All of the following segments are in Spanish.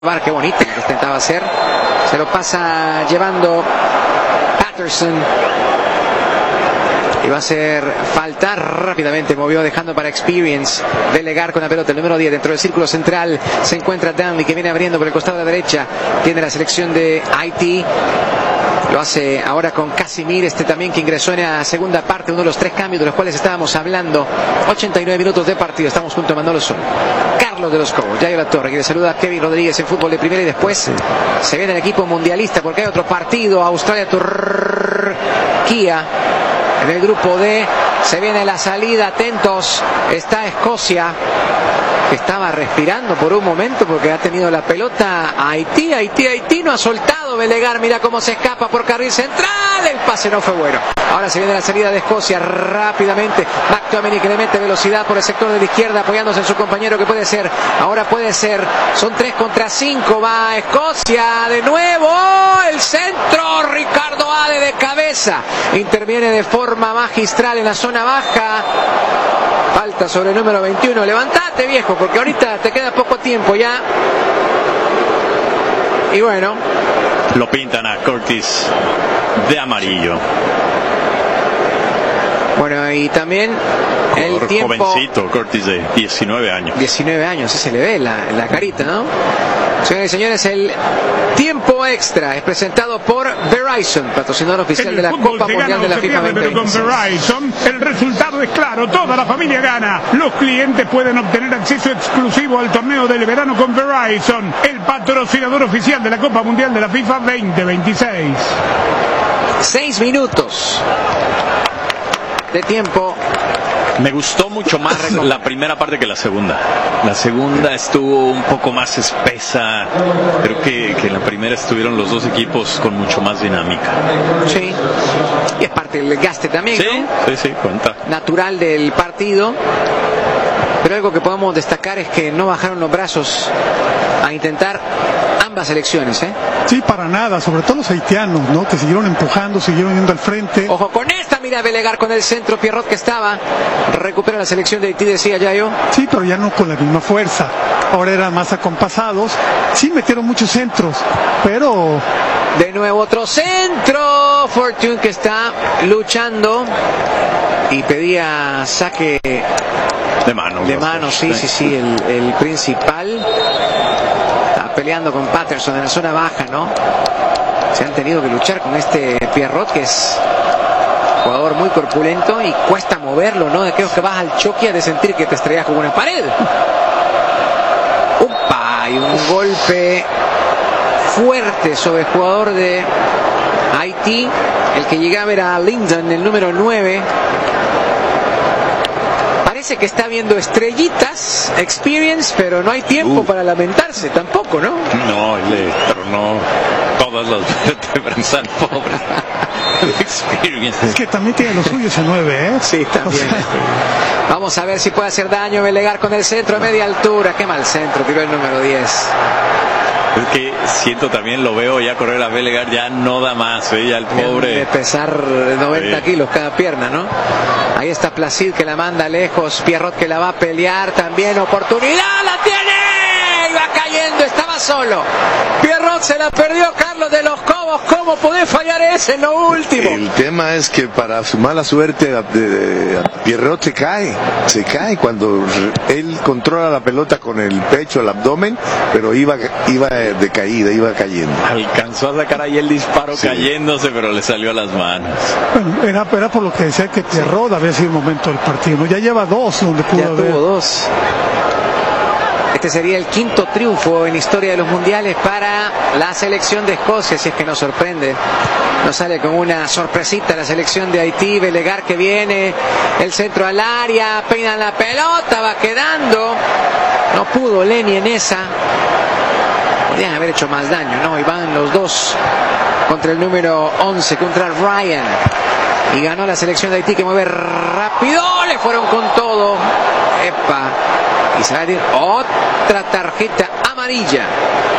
Qué bonito que intentaba hacer. Se lo pasa llevando Patterson. Y va a hacer falta rápidamente. Movió dejando para Experience. Delegar con la pelota. El número 10 dentro del círculo central. Se encuentra Danley que viene abriendo por el costado de la derecha. Tiene la selección de Haití. Lo hace ahora con Casimir, también que ingresó en la segunda parte, uno de los 3 cambios de los cuales estábamos hablando. 89 minutos de partido, estamos junto a Manolo Sol, Carlos de los Cobos, Yayo La Torre, que le saluda a Kevin Rodríguez en fútbol de primera, y después se viene el equipo mundialista porque hay otro partido, Australia-Turquía, en el grupo D. Se viene la salida, atentos, está Escocia, que estaba respirando por un momento porque ha tenido la pelota Haití no ha soltado Belegar, mira cómo se escapa por carril central, el pase no fue bueno. Ahora se viene la salida de Escocia rápidamente, McTominay que le mete velocidad por el sector de la izquierda apoyándose en su compañero, que puede ser, ahora puede ser, son 3 contra 5, va Escocia de nuevo, el centro, Ricardo Ade de cabeza, interviene de forma magistral en la zona baja. Falta sobre el número 21. Levantate, viejo, porque ahorita te queda poco tiempo ya. Y bueno, lo pintan a Curtis de amarillo. Bueno, y también el tiempo. Jovencito, Curtis de 19 años. 19 años, sí se le ve la carita, ¿no? Señoras y señores, el tiempo extra es presentado por Verizon, patrocinador oficial de la Copa Mundial de la FIFA 2026. Con Verizon, el resultado es claro, toda la familia gana. Los clientes pueden obtener acceso exclusivo al torneo del verano con Verizon, el patrocinador oficial de la Copa Mundial de la FIFA 2026. 6 minutos de tiempo. Me gustó mucho más la primera parte que la segunda. La segunda estuvo un poco más espesa. Creo que en la primera estuvieron los dos equipos con mucho más dinámica. Sí, y es parte del desgaste también, sí, ¿no? Sí, cuenta. Natural del partido. Pero algo que podemos destacar es que no bajaron los brazos a intentar ambas selecciones, ¿eh? Sí, para nada, sobre todo los haitianos, ¿no? Que siguieron empujando, siguieron yendo al frente. Ojo con esta, mira Belegar con el centro, Pierrot que estaba, recupera la selección de Haití, decía Yayo. Sí, pero ya no con la misma fuerza, ahora eran más acompasados, sí metieron muchos centros, pero... De nuevo otro centro, Fortune que está luchando y pedía saque de mano. De mano, sí, el principal. Peleando con Patterson en la zona baja, ¿no? Se han tenido que luchar con este Pierrot, que es jugador muy corpulento y cuesta moverlo, ¿no? De aquellos que vas al choque de sentir que te estrellas con una pared. ¡Upa! Y un golpe fuerte sobre el jugador de Haití. El que llegaba era Lyndon, el número 9. Parece que está viendo estrellitas, Experience, pero no hay tiempo para lamentarse tampoco, ¿no? No, le tronó todas las vértebras al pobre Experience. Es que también tiene lo suyo ese 9, ¿eh? Sí, también. Vamos a ver si puede hacer daño Belegar con el centro a media altura. Qué mal centro, tiró el número 10. Es que siento también, lo veo ya correr a Belegar, ya no da más, ya el pobre. De pesar 90 kilos cada pierna, ¿no? Ahí está Placid que la manda lejos, Pierrot que la va a pelear también, oportunidad, la tiene, iba cayendo, estaba solo. Pierrot se la perdió, Carlos de los Cobos, ¿cómo podés fallar ese en lo último? El tema es que para su mala suerte Pierrot se cae cuando él controla la pelota con el pecho, el abdomen, pero iba de caída, iba cayendo. Alcanzó a sacar ahí el disparo cayéndose, pero le salió a las manos. Bueno, era por lo que decía que Pierrot había sido el momento del partido, ¿no? Ya lleva 2 donde pudo haber. Ya tuvo 2. Este sería el 5º triunfo en la historia de los mundiales para la selección de Escocia, si es que nos sorprende. Nos sale con una sorpresita la selección de Haití. Belegar que viene, el centro al área, peinan la pelota, va quedando. No pudo Lenny en esa. Podrían haber hecho más daño, ¿no? Y van los dos contra el número 11, contra Ryan. Y ganó la selección de Haití, que mueve rápido, le fueron con todo. Epa. Y se va a ir otra tarjeta amarilla.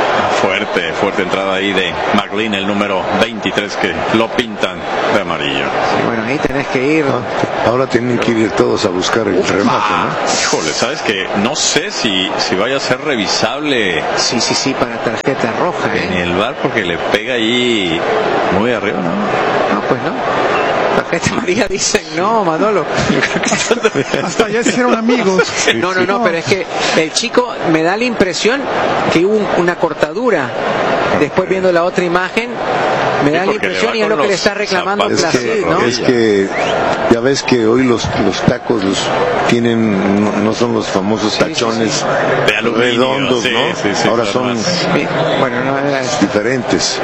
Fuerte entrada ahí de McLean, el número 23, que lo pintan de amarillo. Sí, bueno, ahí tenés que ir. Ahora tienen que ir todos a buscar el remate, ¿no? Híjole, ¿sabes qué? No sé si vaya a ser revisable. Sí, para tarjeta roja. En el VAR, porque le pega ahí muy arriba, ¿no? No, pues no. Tarjeta amarilla dicen no, Manolo. Hasta ya hicieron amigos. No, pero es que el chico me da la impresión que hubo una cortadura. Después viendo la otra imagen, me da la impresión, y es lo que le está reclamando Placid, ¿no? Es que ya ves que hoy los tacos los tienen, no son los famosos tachones de aluminio, redondos, ¿no? Sí, ahora son diferentes.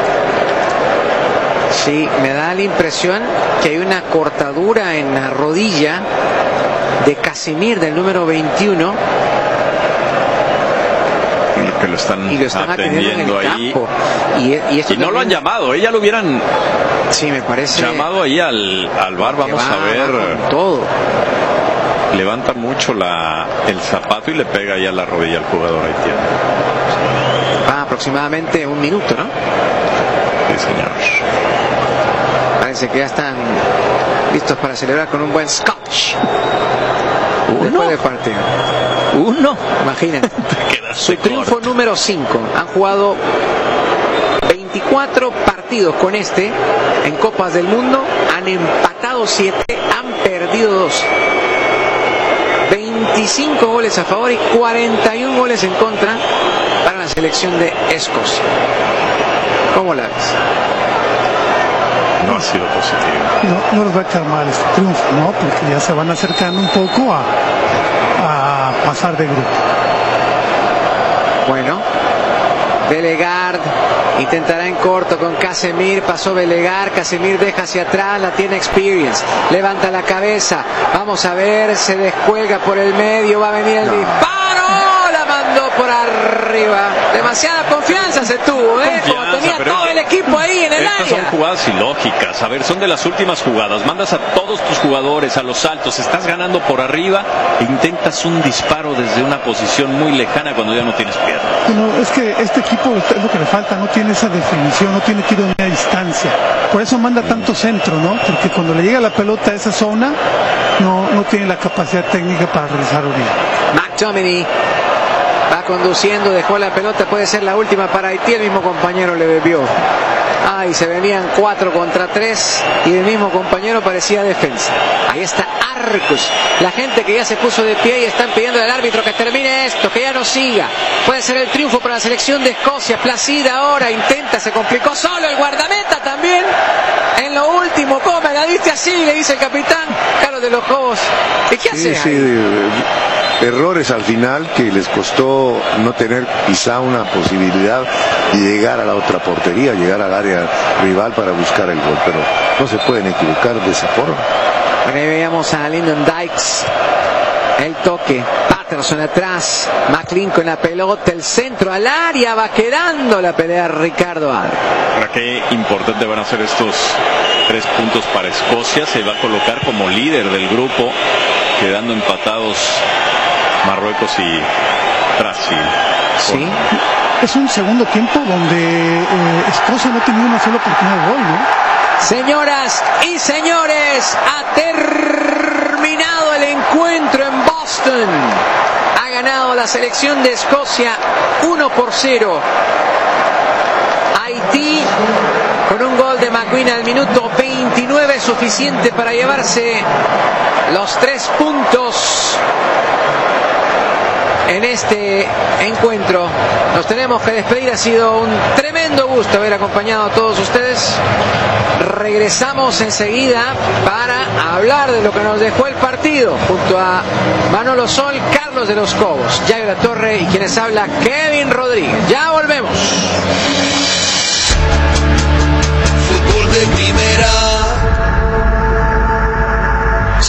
Sí, me da la impresión que hay una cortadura en la rodilla de Casimir, del número 21. Que lo están atendiendo en el ahí. Campo. Y no lo han llamado, ya lo hubieran me parece llamado ahí al VAR. Vamos a ver. Todo. Levanta mucho el zapato y le pega ahí a la rodilla al jugador haitiano. Va aproximadamente un minuto, ¿no? Sí, señor. Parece que ya están listos para celebrar con un buen scotch. Después del partido. Imagínate. Su triunfo número 5. Han jugado 24 partidos con en Copas del Mundo. Han empatado 7, han perdido 2. 25 goles a favor y 41 goles en contra para la selección de Escocia. ¿Cómo la ves? No ha sido positivo. No les va a echar mal este triunfo, ¿no? Porque ya se van acercando un poco a pasar de grupo. Bueno, Belegarde intentará en corto con Casemir, pasó Belegarde, Casemir deja hacia atrás, la tiene Experience, levanta la cabeza, vamos a ver, se descuelga por el medio, va a venir el disparo, la mandó por arriba, demasiada confianza se tuvo, como tenía todo el equipo ahí en el área. Estas son jugadas ilógicas, a ver, son de las últimas jugadas, mandas a todos tus jugadores a los altos, estás ganando por arriba e intentas un disparo desde una posición muy lejana cuando ya no tienes pierna. No, es que este equipo es lo que le falta, no tiene esa definición, no tiene tiro de media distancia, por eso manda tanto centro, ¿no? Porque cuando le llega la pelota a esa zona no tiene la capacidad técnica para realizar bien. McTominay va conduciendo, dejó la pelota, puede ser la última para Haití, el mismo compañero le bebió. Se venían 4 contra 3 y el mismo compañero parecía defensa. Ahí está Arcus, la gente que ya se puso de pie y están pidiendo al árbitro que termine esto, que ya no siga. Puede ser el triunfo para la selección de Escocia. Placid ahora intenta, se complicó solo el guardameta también. En lo último, ¿cómo me la diste así? Le dice el capitán Carlos de los Cobos. ¿Y qué hace? Errores al final que les costó no tener quizá una posibilidad de llegar a la otra portería, llegar al área rival para buscar el gol, pero no se pueden equivocar de esa forma. Bueno, ahí veíamos a Lyndon Dykes, el toque, Patterson atrás, McLean con la pelota, el centro al área, va quedando la pelea Ricardo Adler. Para qué importante van a ser estos 3 puntos para Escocia, se va a colocar como líder del grupo, quedando empatados Marruecos y Brasil. Sí. Es un segundo tiempo donde Escocia no ha tenido una sola oportunidad de gol, ¿no? Señoras y señores, ha terminado el encuentro en Boston. Ha ganado la selección de Escocia 1-0. Haití con un gol de McQueen al minuto 29, suficiente para llevarse los 3 puntos en este encuentro. Nos tenemos que despedir, ha sido un tremendo gusto haber acompañado a todos ustedes. Regresamos enseguida para hablar de lo que nos dejó el partido, junto a Manolo Sol, Carlos de los Cobos, Yayo La Torre y quienes habla Kevin Rodríguez. Ya volvemos. Fútbol de primera.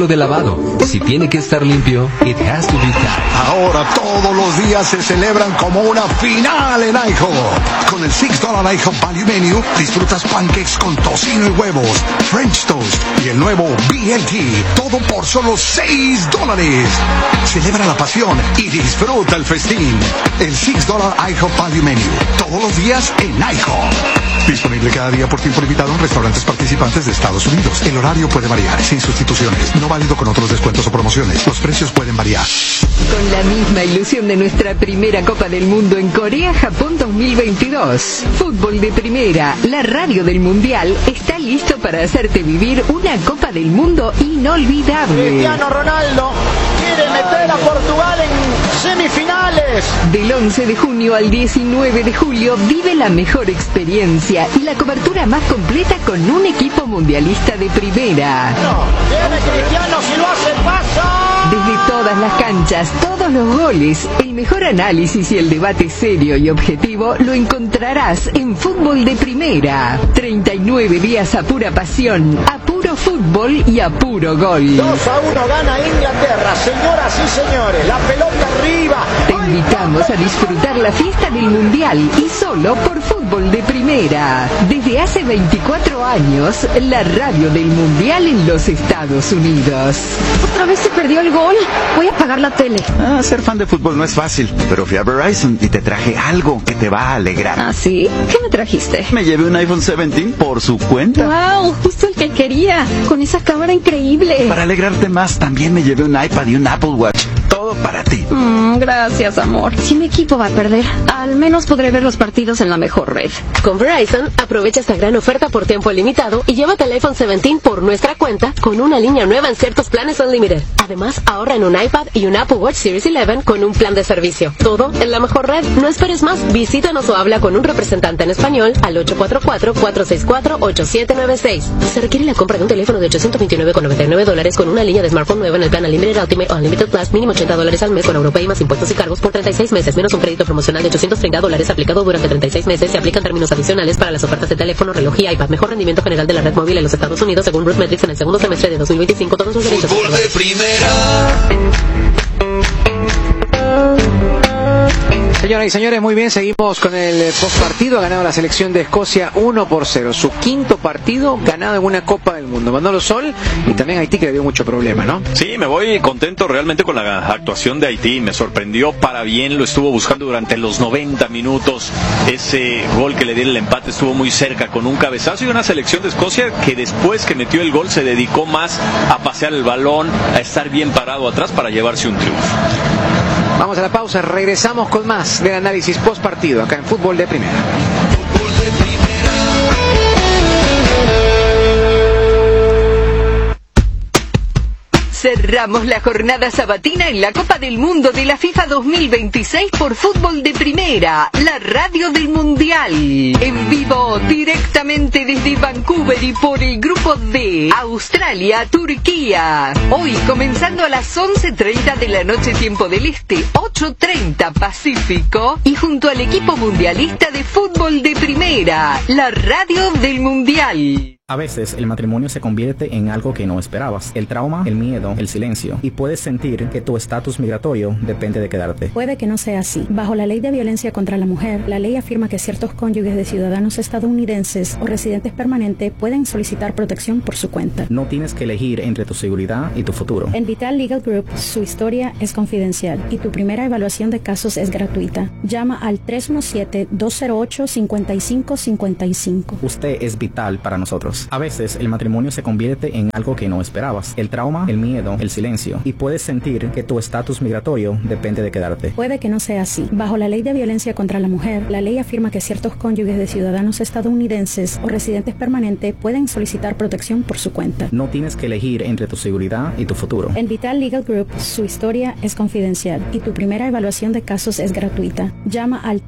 ciclo de lavado. Si tiene que estar limpio, it has to be Tide. Ahora todos los días se celebran como una final en IHOP. Con el $6 IHOP Value Menu disfrutas pancakes con tocino y huevos, French toast y el nuevo BLT. Todo por solo $6. Celebra la pasión y disfruta el festín. El $6 IHOP Value Menu. Todos los días en IHOP. Disponible cada día por tiempo limitado en restaurantes participantes de Estados Unidos. El horario puede variar, sin sustituciones. No válido con otros descuentos o promociones. Los precios pueden variar. Con la misma ilusión de nuestra primera Copa del Mundo en Corea, Japón 2022. Fútbol de Primera, la radio del Mundial, está listo para hacerte vivir una Copa del Mundo inolvidable. Cristiano Ronaldo quiere meter a Portugal en semifinales. Del 11 de junio al 19 de julio vive la mejor experiencia y la cobertura más completa con un equipo mundialista de primera. Viene Cristiano, si lo hace pasa. Desde todas las canchas, todos los goles, el mejor análisis y el debate serio y objetivo lo encontrarás en Fútbol de Primera. 39 días a pura pasión, a puro fútbol y a puro gol. 2-1 gana Inglaterra, señoras y señores, la pelota arriba. Te invitamos a disfrutar la fiesta del Mundial y solo por Fútbol de Primera. Desde hace 24 años, la radio del Mundial en los Estados Unidos. Otra vez se perdió el gol. Voy a apagar la tele. Ser fan de fútbol no es fácil, pero fui a Verizon y te traje algo que te va a alegrar. ¿Ah, sí? ¿Qué me trajiste? Me llevé un iPhone 17 por su cuenta. ¡Wow! Justo el que quería. Con esa cámara increíble. Para alegrarte más, también me llevé un iPad y un Apple Watch. Todo para ti. Gracias, amor. Si mi equipo va a perder, al menos podré ver los partidos en la mejor red. Con Verizon, aprovecha esta gran oferta por tiempo limitado y llévate el iPhone 17 por nuestra cuenta con una línea nueva en ciertos planes Unlimited. Además, ahorra en un iPad y un Apple Watch Series 11 con un plan de servicio. Todo en la mejor red. No esperes más. Visítanos o habla con un representante en español al 844-464-8796. Se requiere la compra de un teléfono de $829,99 con una línea de smartphone nueva en el plan Unlimited Ultimate o Unlimited Plus, mínimo $80 al mes con Europay más impuestos y cargos por 36 meses, menos un crédito promocional de $830 aplicado durante 36 meses. Se aplican términos adicionales para las ofertas de teléfono, reloj y iPad. Mejor rendimiento general de la red móvil en los Estados Unidos según Root Metrics en el segundo semestre de 2025. Todos los derechos. Fútbol de Primera. Señoras y señores, muy bien, seguimos con el postpartido. Ha ganado la selección de Escocia 1-0. Su quinto partido ganado en una Copa del Mundo. Manolo Sol, y también Haití, que le dio mucho problema, ¿no? Sí, me voy contento realmente con la actuación de Haití. Me sorprendió para bien, lo estuvo buscando durante los 90 minutos. Ese gol que le dio el empate estuvo muy cerca con un cabezazo, y una selección de Escocia que después que metió el gol se dedicó más a pasear el balón, a estar bien parado atrás para llevarse un triunfo. Vamos a la pausa, regresamos con más del análisis post partido acá en Fútbol de Primera. Fútbol de Primera. Cerramos la jornada sabatina en la Copa del Mundo de la FIFA 2026 por Fútbol de Primera, la radio del Mundial. En vivo, directamente desde Vancouver y por el grupo D, Australia, Turquía. Hoy comenzando a las 11:30 de la noche tiempo del Este, 8:30 Pacífico, y junto al equipo mundialista de Fútbol de Primera, la radio del Mundial. A veces el matrimonio se convierte en algo que no esperabas. El trauma, el miedo, el silencio. Y puedes sentir que tu estatus migratorio depende de quedarte. Puede que no sea así. Bajo la ley de violencia contra la mujer, la ley afirma que ciertos cónyuges de ciudadanos estadounidenses o residentes permanentes pueden solicitar protección por su cuenta. No tienes que elegir entre tu seguridad y tu futuro. En Vital Legal Group, su historia es confidencial y tu primera evaluación de casos es gratuita. Llama al 317-208-5555. Usted es vital para nosotros. A veces el matrimonio se convierte en algo que no esperabas. El trauma, el miedo, el silencio. Y puedes sentir que tu estatus migratorio depende de quedarte. Puede que no sea así. Bajo la ley de violencia contra la mujer, la ley afirma que ciertos cónyuges de ciudadanos estadounidenses o residentes permanentes pueden solicitar protección por su cuenta. No tienes que elegir entre tu seguridad y tu futuro. En Vital Legal Group, su historia es confidencial y tu primera evaluación de casos es gratuita. Llama al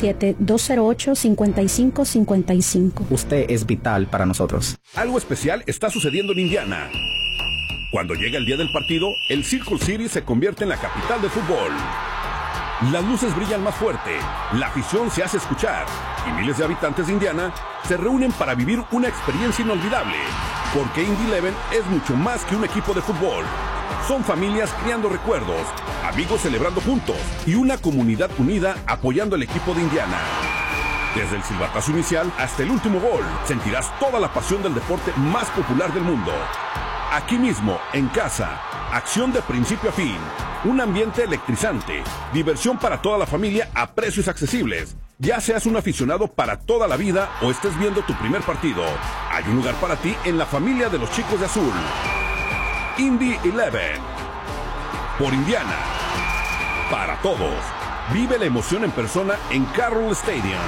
317-208-5555. Usted es vital para nosotros. Algo especial está sucediendo en Indiana. Cuando llega el día del partido, el Circle City se convierte en la capital del fútbol. Las luces brillan más fuerte, la afición se hace escuchar y miles de habitantes de Indiana se reúnen para vivir una experiencia inolvidable. Porque Indy 11 es mucho más que un equipo de fútbol. Son familias creando recuerdos, amigos celebrando juntos y una comunidad unida apoyando al equipo de Indiana. Desde el silbatazo inicial hasta el último gol, sentirás toda la pasión del deporte más popular del mundo. Aquí mismo, en casa, acción de principio a fin, un ambiente electrizante, diversión para toda la familia a precios accesibles. Ya seas un aficionado para toda la vida o estés viendo tu primer partido, hay un lugar para ti en la familia de los chicos de azul. Indy 11. Por Indiana. Para todos. Vive la emoción en persona en Carroll Stadium.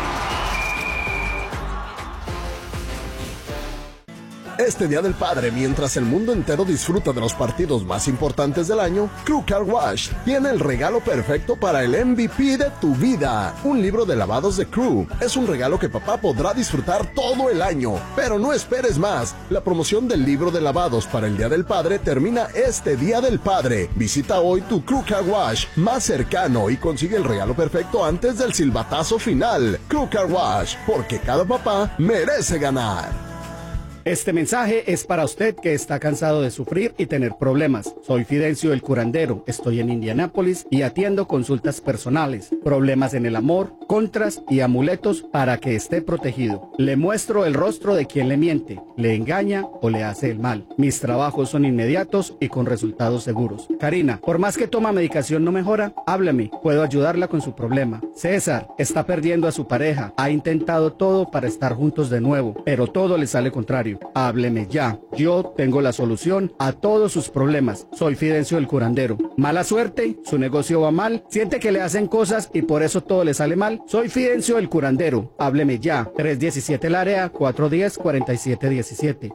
Este Día del Padre, mientras el mundo entero disfruta de los partidos más importantes del año, Crew Car Wash tiene el regalo perfecto para el MVP de tu vida. Un libro de lavados de Crew. Es un regalo que papá podrá disfrutar todo el año. Pero no esperes más. La promoción del libro de lavados para el Día del Padre termina este Día del Padre. Visita hoy tu Crew Car Wash más cercano y consigue el regalo perfecto antes del silbatazo final. Crew Car Wash, porque cada papá merece ganar. Este mensaje es para usted que está cansado de sufrir y tener problemas. Soy Fidencio el curandero, estoy en Indianápolis y atiendo consultas personales, problemas en el amor, contras y amuletos para que esté protegido. Le muestro el rostro de quien le miente, le engaña o le hace el mal. Mis trabajos son inmediatos y con resultados seguros. Karina, por más que toma medicación no mejora, háblame, puedo ayudarla con su problema. César, está perdiendo a su pareja, ha intentado todo para estar juntos de nuevo, pero todo le sale contrario. Hábleme ya, yo tengo la solución a todos sus problemas. Soy Fidencio el curandero. Mala suerte, su negocio va mal, siente que le hacen cosas y por eso todo le sale mal. Soy Fidencio el curandero. Hábleme ya. 317 el área, 410-4717.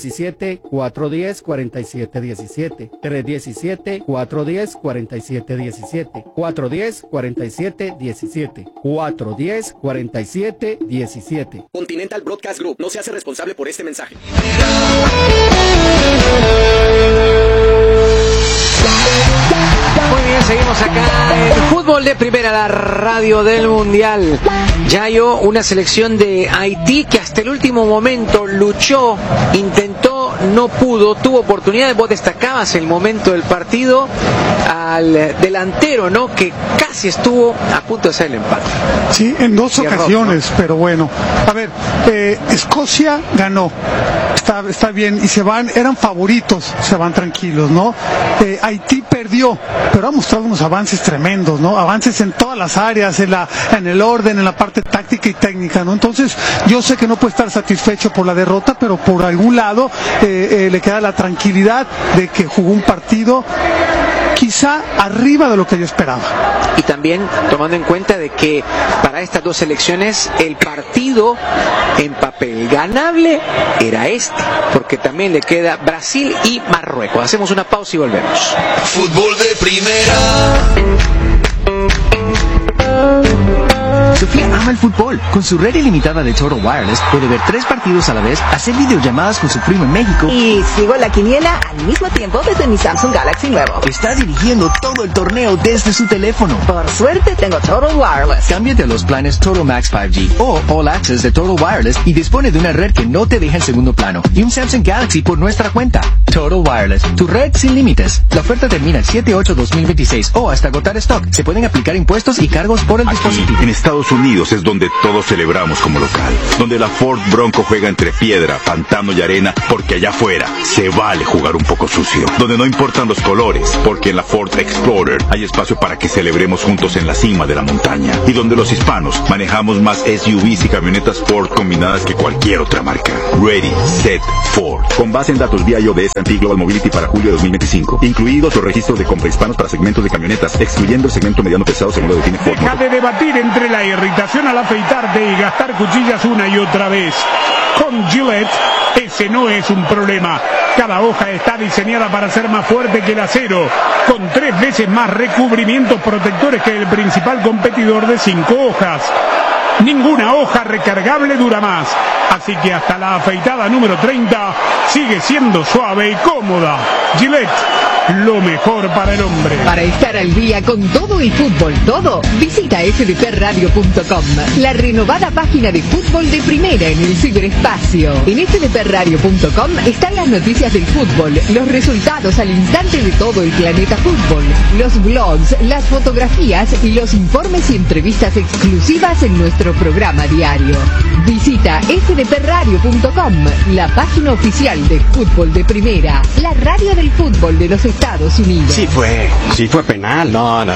317-410-4717. 317-410-4717. 410-4717. 410-4717. Continental Broadcast Group no se hace responsable por este mensaje. Muy bien, seguimos acá en Fútbol de Primera, la radio del Mundial. Ya hay una selección de Haití que hasta el último momento luchó, intentó, no pudo, tuvo oportunidades. Vos destacabas el momento del partido al delantero, ¿no? Que casi estuvo a punto de hacer el empate. Sí, en dos ocasiones, ¿no? Pero bueno. A ver, Escocia ganó. Está bien, y se van, eran favoritos, se van tranquilos, ¿no? Haití perdió, pero ha mostrado unos avances tremendos, ¿no? Avances en todas las áreas, en el orden, en la parte táctica y técnica, ¿no? Entonces, yo sé que no puede estar satisfecho por la derrota, pero por algún lado le queda la tranquilidad de que jugó un partido quizá arriba de lo que yo esperaba. Y también tomando en cuenta de que para estas dos selecciones el partido en papel ganable era este, porque también le queda Brasil y Marruecos. Hacemos una pausa y volvemos. Fútbol de primera. Sofía ama el fútbol. Con su red ilimitada de Total Wireless puede ver 3 partidos a la vez, hacer videollamadas con su primo en México. Y sigo la quiniela al mismo tiempo desde mi Samsung Galaxy nuevo. Está dirigiendo todo el torneo desde su teléfono. Por suerte tengo Total Wireless. Cámbiate a los planes Total Max 5G o All Access de Total Wireless y dispone de una red que no te deja en segundo plano y un Samsung Galaxy por nuestra cuenta. Total Wireless, tu red sin límites. La oferta termina el 7/8/2026 o hasta agotar stock. Se pueden aplicar impuestos y cargos por el dispositivo. En Estados Unidos es donde todos celebramos como local, donde la Ford Bronco juega entre piedra, pantano y arena, porque allá afuera se vale jugar un poco sucio, donde no importan los colores, porque en la Ford Explorer hay espacio para que celebremos juntos en la cima de la montaña, y donde los hispanos manejamos más SUVs y camionetas Ford combinadas que cualquier otra marca. Ready, Set, Ford. Con base en datos BIOD de S&P Global Mobility para julio de 2025, incluidos los registros de compra hispanos para segmentos de camionetas, excluyendo el segmento mediano pesado según lo define Ford. Deja de debatir entre la irritación al afeitarte y gastar cuchillas una y otra vez. Con Gillette, ese no es un problema. Cada hoja está diseñada para ser más fuerte que el acero, con 3 veces más recubrimientos protectores que el principal competidor de 5 hojas. Ninguna hoja recargable dura más, así que hasta la afeitada número 30 sigue siendo suave y cómoda. Gillette, lo mejor para el hombre. Para estar al día con todo el fútbol, todo, visita fdpradio.com, la renovada página de fútbol de primera en el ciberespacio. En fdpradio.com están las noticias del fútbol, los resultados al instante de todo el planeta fútbol, los blogs, las fotografías y los informes y entrevistas exclusivas en nuestro programa diario. Visita fdpradio.com, la página oficial de fútbol de primera, la radio del fútbol de los Estados Unidos. Sí fue penal.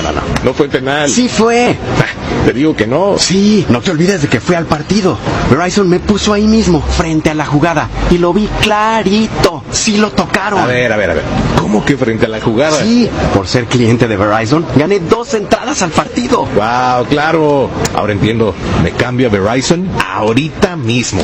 No fue penal. Sí fue. Te digo que no. Sí, no te olvides de que fui al partido. Verizon me puso ahí mismo, frente a la jugada, y lo vi clarito. Sí lo tocaron. A ver. ¿Cómo que frente a la jugada? Sí, por ser cliente de Verizon, gané 2 entradas al partido. Wow, claro. Ahora entiendo. Me cambio a Verizon ahorita mismo.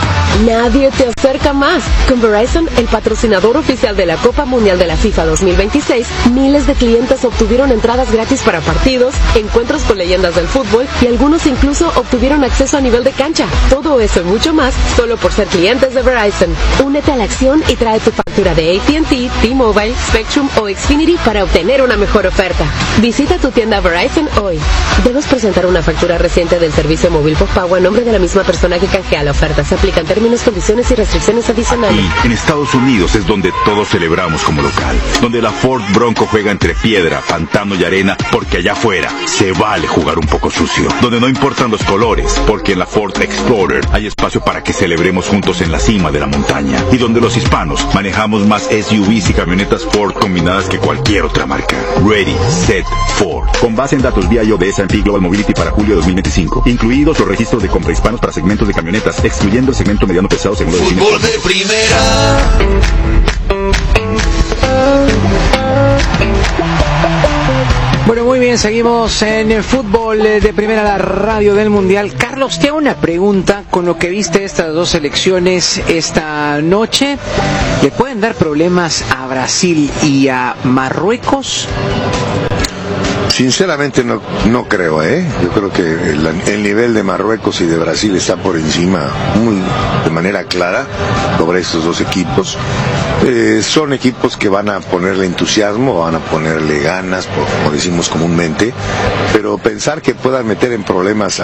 Nadie te acerca más. Con Verizon, el patrocinador oficial de la Copa Mundial de la FIFA 2026, miles de clientes obtuvieron entradas gratis para partidos, encuentros con leyendas del fútbol y algunos incluso obtuvieron acceso a nivel de cancha. Todo eso y mucho más solo por ser clientes de Verizon. Únete a la acción y trae tu factura de AT&T, T-Mobile, Spectrum o Xfinity para obtener una mejor oferta. Visita tu tienda Verizon hoy. Debes presentar una factura reciente del servicio móvil postpago a nombre de la misma persona que canjea la oferta. Se aplican términos, condiciones y restricciones adicionales. Y en Estados Unidos es donde todos celebramos como local, donde la Ford Bronco juega entre piedra, pantano y arena, porque allá afuera se vale jugar un poco sucio, donde no importan los colores, porque en la Ford Explorer hay espacio para que celebremos juntos en la cima de la montaña, y donde los hispanos manejamos más SUVs y camionetas Ford combinadas que cualquier otra marca. Ready, Set, Ford. Con base en datos BIOD de S&P Global Mobility para julio de 2025, incluidos los registros de compra hispanos para segmentos de camionetas, excluyendo el segmento mediano pesado según lo define Fútbol de primera. Bueno, muy bien, seguimos en el fútbol de primera, la radio del Mundial. Carlos, te hago una pregunta. Con lo que viste estas dos selecciones esta noche, ¿le pueden dar problemas a Brasil y a Marruecos? Sinceramente no creo, Yo creo que el nivel de Marruecos y de Brasil está por encima, de manera clara, sobre estos dos equipos. Son equipos que van a ponerle entusiasmo, van a ponerle ganas, como decimos comúnmente, pero pensar que puedan meter en problemas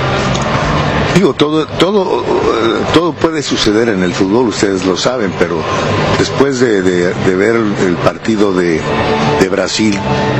todo puede suceder en el fútbol, ustedes lo saben, pero después de ver el partido de Brasil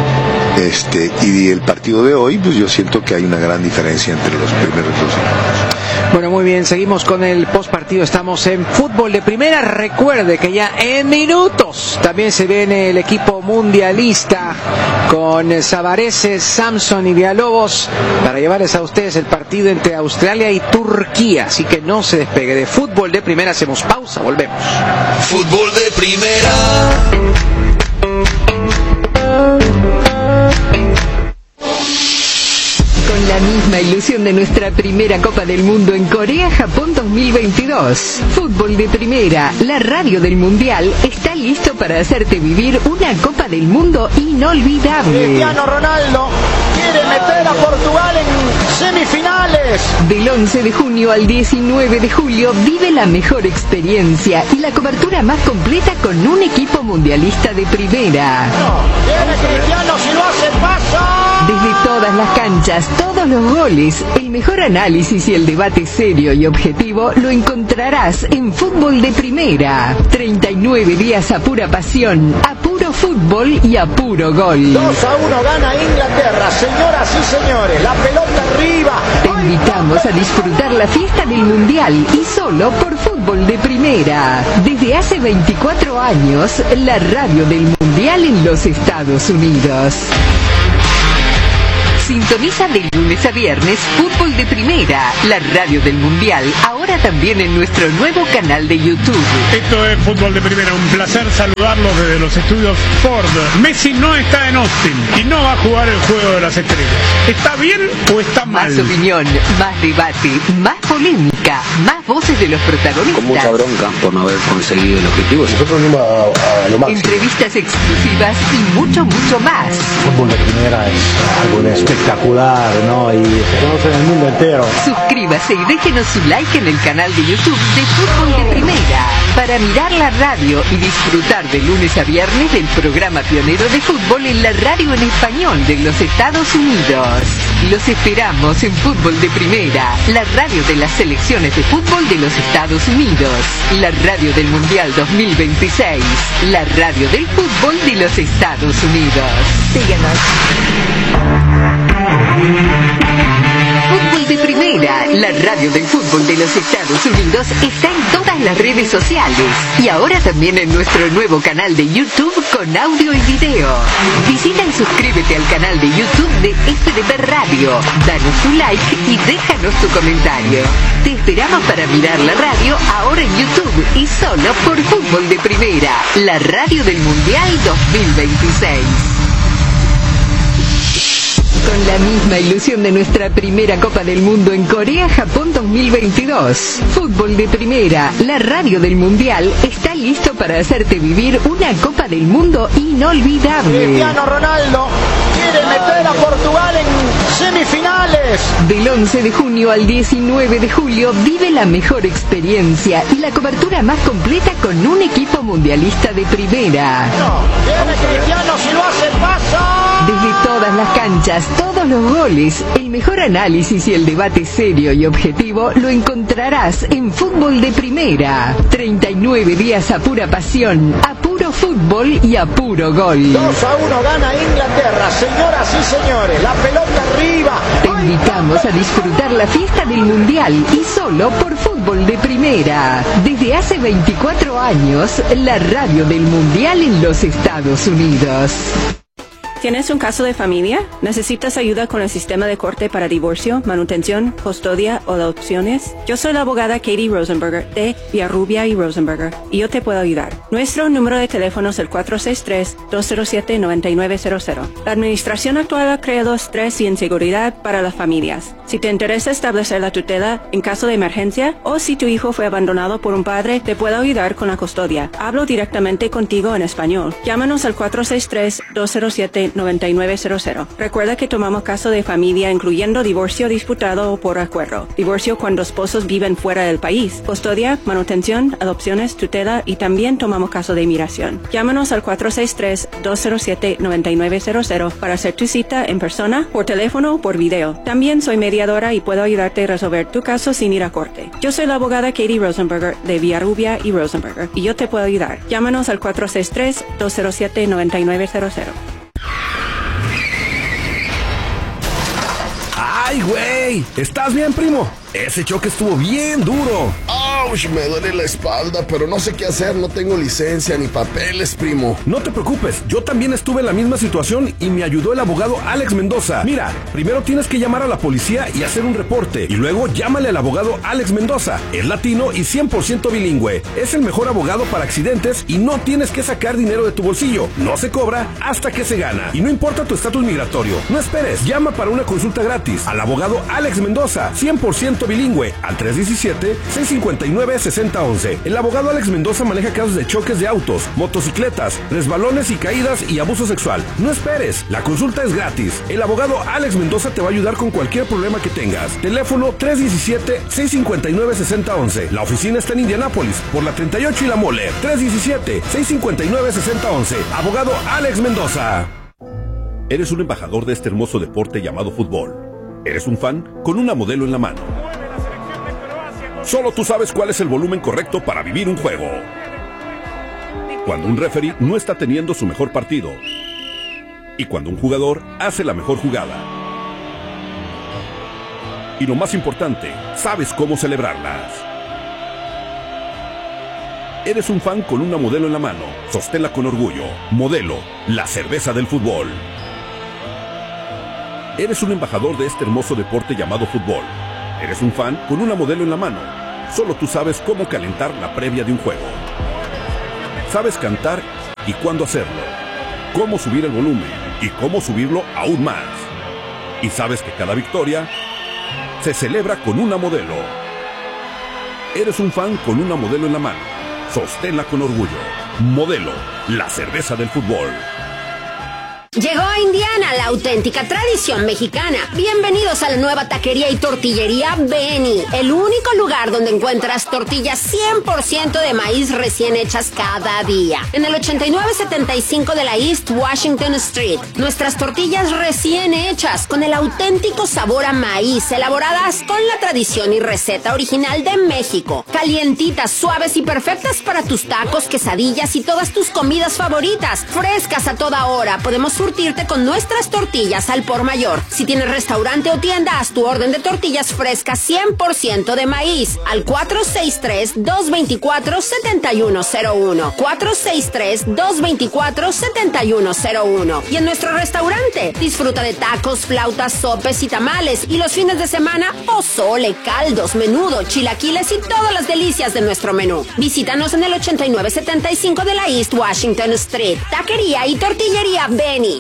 y el partido de hoy, pues yo siento que hay una gran diferencia entre los primeros dos equipos. Bueno, muy bien, seguimos con el postpartido, estamos en fútbol de primera. Recuerde que ya en minutos también se viene el equipo mundialista con Savarese, Samson y Villalobos para llevarles a ustedes el partido entre Australia y Turquía, así que no se despegue de fútbol de primera, hacemos pausa, volvemos. Fútbol de primera. ilusión de nuestra primera Copa del Mundo en Corea-Japón 2022. Fútbol de Primera, la radio del Mundial, está listo para hacerte vivir una Copa del Mundo inolvidable. Cristiano Ronaldo quiere meter a Portugal en semifinales. Del 11 de junio al 19 de julio vive la mejor experiencia y la cobertura más completa con un equipo mundialista de primera. Viene Cristiano, si lo hace pasa. Desde todas las canchas, todos los goles, el mejor análisis y el debate serio y objetivo lo encontrarás en Fútbol de Primera. 39 días a pura pasión, a puro fútbol y a puro gol. 2-1 gana Inglaterra, señoras y señores, la pelota arriba. Te invitamos a disfrutar la fiesta del Mundial y solo por Fútbol de Primera. Desde hace 24 años, la radio del Mundial en los Estados Unidos. Sintoniza de lunes a viernes Fútbol de Primera, la radio del Mundial, ahora también en nuestro nuevo canal de YouTube. Esto es Fútbol de Primera, un placer saludarlos desde los estudios Ford. Messi no está en Austin y no va a jugar el Juego de las Estrellas. ¿Está bien o está mal? Más opinión, más debate, más polémica, más voces de los protagonistas. Con mucha bronca por no haber conseguido el objetivo. Nosotros venimos a lo máximo. Entrevistas exclusivas y mucho, mucho más. Fútbol de Primera es algo espectacular, ¿no? Y se conoce en el mundo entero. Suscríbase y déjenos su like en el canal de YouTube de Fútbol de Primera para mirar la radio y disfrutar de lunes a viernes del programa pionero de fútbol en la radio en español de los Estados Unidos. Los esperamos en Fútbol de Primera, la radio de las selecciones de fútbol de los Estados Unidos, la radio del Mundial 2026, la radio del fútbol de los Estados Unidos. Síguenos. Fútbol de Primera, la radio del fútbol de los Estados Unidos, está en todas las redes sociales y ahora también en nuestro nuevo canal de YouTube con audio y video. Visita y suscríbete al canal de YouTube de FDP Radio, danos un like y déjanos tu comentario. Te esperamos para mirar la radio ahora en YouTube y solo por Fútbol de Primera, la radio del Mundial 2026. Con la misma ilusión de nuestra primera Copa del Mundo en Corea-Japón 2022. Fútbol de Primera, la radio del Mundial, está listo para hacerte vivir una Copa del Mundo inolvidable. Cristiano Ronaldo quiere meter a Portugal en semifinales. Del 11 de junio al 19 de julio vive la mejor experiencia y la cobertura más completa con un equipo mundialista de primera. Viene Cristiano, si lo hace pasa. Desde todas las canchas, todos los goles, el mejor análisis y el debate serio y objetivo lo encontrarás en Fútbol de Primera. 39 días a pura pasión, a puro fútbol y a puro gol. 2-1 gana Inglaterra, señoras y señores, la pelota arriba. Te invitamos a disfrutar la fiesta del Mundial y solo por Fútbol de Primera. Desde hace 24 años, la radio del Mundial en los Estados Unidos. ¿Tienes un caso de familia? ¿Necesitas ayuda con el sistema de corte para divorcio, manutención, custodia o adopciones? Yo soy la abogada Katie Rosenberger de Villarrubia y Rosenberger y yo te puedo ayudar. Nuestro número de teléfono es el 463-207-9900. La administración actual ha creado estrés y inseguridad para las familias. Si te interesa establecer la tutela en caso de emergencia o si tu hijo fue abandonado por un padre, te puedo ayudar con la custodia. Hablo directamente contigo en español. Llámanos al 463-207-9900. Recuerda que tomamos caso de familia incluyendo divorcio disputado o por acuerdo, divorcio cuando esposos viven fuera del país, custodia, manutención, adopciones, tutela y también tomamos caso de inmigración. Llámanos al 463-207-9900 para hacer tu cita en persona, por teléfono o por video. También soy mediadora y puedo ayudarte a resolver tu caso sin ir a corte. Yo soy la abogada Katie Rosenberger de Villarrubia y Rosenberger y yo te puedo ayudar. Llámanos al 463-207-9900. ¡Ay, güey! ¿Estás bien, primo? Ese choque estuvo bien duro. ¡Oh, ¡Auch! Me duele la espalda, pero no sé qué hacer. No tengo licencia ni papeles, primo. No te preocupes, yo también estuve en la misma situación y me ayudó el abogado Alex Mendoza. Mira, primero tienes que llamar a la policía y hacer un reporte. Y luego llámale al abogado Alex Mendoza. Es latino y 100% bilingüe. Es el mejor abogado para accidentes y no tienes que sacar dinero de tu bolsillo. No se cobra hasta que se gana. Y no importa tu estatus migratorio. No esperes, llama para una consulta gratis al abogado Alex Mendoza, 100% bilingüe, al 317-659-6011. El abogado Alex Mendoza maneja casos de choques de autos, motocicletas, resbalones y caídas y abuso sexual. No esperes, la consulta es gratis. El abogado Alex Mendoza te va a ayudar con cualquier problema que tengas. Teléfono 317-659-6011. La oficina está en Indianápolis, por la 38 y la Mole. 317-659-6011. Abogado Alex Mendoza. Eres un embajador de este hermoso deporte llamado fútbol. Eres un fan con una modelo en la mano. Solo tú sabes cuál es el volumen correcto para vivir un juego. Cuando un referee no está teniendo su mejor partido. Y cuando un jugador hace la mejor jugada. Y lo más importante, sabes cómo celebrarlas. Eres un fan con una modelo en la mano. Sosténla con orgullo. Modelo, la cerveza del fútbol. Eres un embajador de este hermoso deporte llamado fútbol. Eres un fan con una modelo en la mano. Solo tú sabes cómo calentar la previa de un juego. Sabes cantar y cuándo hacerlo. Cómo subir el volumen y cómo subirlo aún más. Y sabes que cada victoria se celebra con una modelo. Eres un fan con una modelo en la mano. Sosténla con orgullo. Modelo, la cerveza del fútbol. Llegó a Indiana la auténtica tradición mexicana. Bienvenidos a la nueva taquería y tortillería Benny, el único lugar donde encuentras tortillas 100% de maíz recién hechas cada día. En el 8975 de la East Washington Street, nuestras tortillas recién hechas con el auténtico sabor a maíz, elaboradas con la tradición y receta original de México. Calientitas, suaves y perfectas para tus tacos, quesadillas y todas tus comidas favoritas. Frescas a toda hora. Podemos surtirte con nuestras tortillas al por mayor. Si tienes restaurante o tienda, haz tu orden de tortillas frescas 100% de maíz al 463-224-7101. 463-224-7101. Y en nuestro restaurante, disfruta de tacos, flautas, sopes y tamales. Y los fines de semana, pozole, caldos, menudo, chilaquiles y todas las delicias de nuestro menú. Visítanos en el 8975 de la East Washington Street. Taquería y tortillería Benny.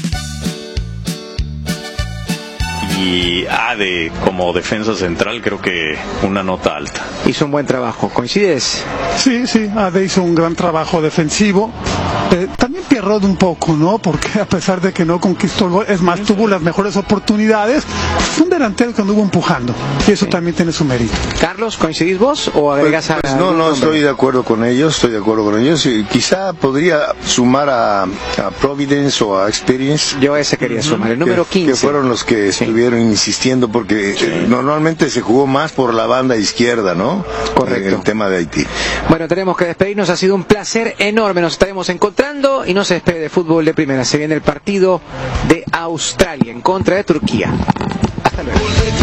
Y como defensa central creo que una nota alta. Hizo un buen trabajo, ¿coincides? Sí, Ade hizo un gran trabajo defensivo. También Pierrot un poco, ¿no? Porque a pesar de que no conquistó el gol, es más, tuvo las mejores oportunidades, fue un delantero que anduvo empujando, y eso también tiene su mérito. Carlos, ¿coincidís vos o agregás pues no, estoy de acuerdo con ellos, y quizá podría sumar a Providence o a Experience. Yo ese quería sumar, el número 15. Que fueron los que estuvieron insistiendo, porque normalmente se jugó más por la banda izquierda, ¿no? Correcto. El tema de Haití. Bueno, tenemos que despedirnos, ha sido un placer enorme, nos estaremos encontrando y no se despede de fútbol de primera, se viene el partido de Australia en contra de Turquía. Hasta luego.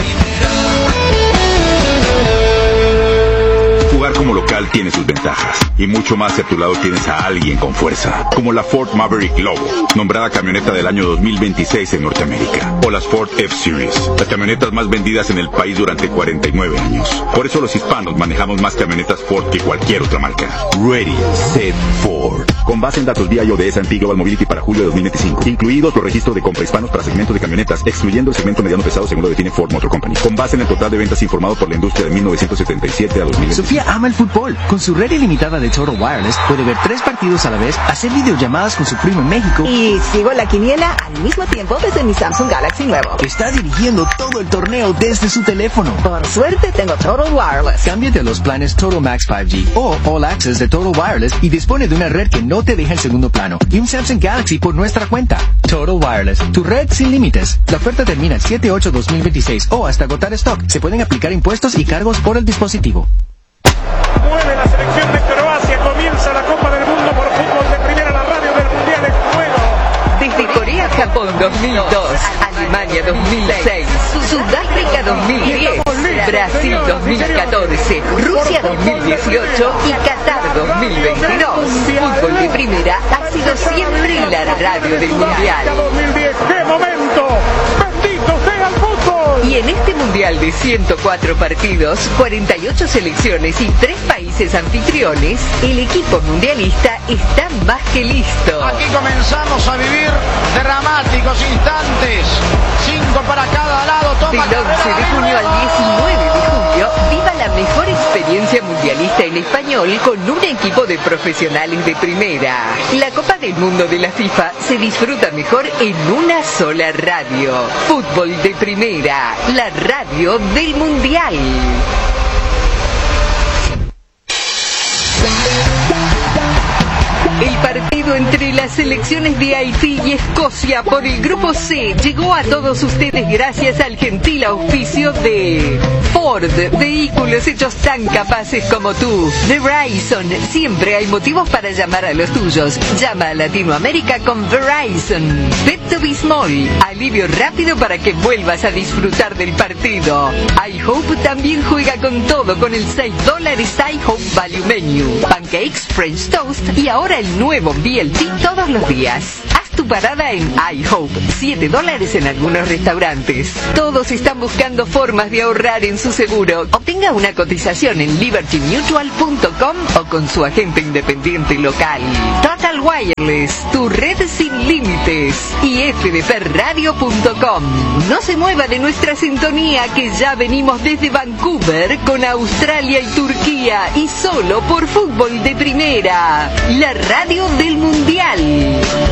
Jugar como local tiene sus ventajas, y mucho más si a tu lado tienes a alguien con fuerza, como la Ford Maverick Lobo, nombrada camioneta del año 2026 en Norteamérica, o las Ford F-Series, las camionetas más vendidas en el país durante 49 años. Por eso los hispanos manejamos más camionetas Ford que cualquier otra marca. Ready, Set, Ford. Con base en datos vía de S&P Global Mobility para julio de 2025, incluidos los registros de compra hispanos para segmentos de camionetas, excluyendo el segmento mediano pesado según lo define Ford Motor Company, con base en el total de ventas informado por la industria de 1977 a 2025. Sofía ama el fútbol. Con su red ilimitada de Total Wireless puede ver 3 partidos a la vez, hacer videollamadas con su primo en México y sigo la quiniela al mismo tiempo desde mi Samsung Galaxy nuevo. Está dirigiendo todo el torneo desde su teléfono. Por suerte tengo Total Wireless. Cámbiate a los planes Total Max 5G o All Access de Total Wireless y dispone de una red que no te deja en segundo plano y un Samsung Galaxy por nuestra cuenta. Total Wireless, tu red sin límites. La oferta termina el 7/8/2026 o hasta agotar stock. Se pueden aplicar impuestos y cargos por el dispositivo. Mueve la selección de Croacia, comienza la Copa del Mundo por fútbol de primera, la radio del Mundial en juego. Desde Corea, Japón 2002, Alemania 2006, Sudáfrica 2010, Brasil 2014, Rusia 2018 y Qatar 2022. Fútbol de Primera ha sido siempre la radio del Mundial. 2010, ¡qué momento! ¡Bendito sea el fútbol! Y en este Mundial de 104 partidos, 48 selecciones y 3 países anfitriones, el equipo mundialista está más que listo. Aquí comenzamos a vivir dramáticos instantes. 5 para cada lado. Toma Del 11 de junio al 19 de julio, viva la mejor experiencia mundialista en español con un equipo de profesionales de primera. La Copa del Mundo de la FIFA se disfruta mejor en una sola radio. Fútbol de Primera, la radio del Mundial. El partido entre las selecciones de Haití y Escocia por el Grupo C llegó a todos ustedes gracias al gentil auspicio de Ford, vehículos hechos tan capaces como tú. Verizon, siempre hay motivos para llamar a los tuyos. Llama a Latinoamérica con Verizon. Pepto-Bismol, alivio rápido para que vuelvas a disfrutar del partido. iHope también juega con todo con el $6 iHope Value Menu. Pancakes, French Toast y ahora el nuevo BLT todos los días. Haz tu parada en iHope. $7 en algunos restaurantes. Todos están buscando formas de ahorrar en su seguro. Obtenga una cotización en libertymutual.com o con su agente independiente local. Total Wireless, tu red sin límites. Y fdpradio.com. No se mueva de nuestra sintonía, que ya venimos desde Vancouver con Australia y Turquía, y solo por Fútbol de Primera, la radio del Mundial.